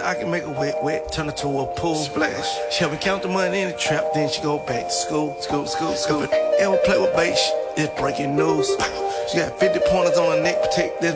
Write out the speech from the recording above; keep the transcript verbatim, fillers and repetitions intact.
I can make her wet, wet, turn her to a pool. Splash. She help me count the money in the trap, then she go back to school. School, school, school. Ever play with bait? It's breaking news. She got fifty pointers on her neck, protect this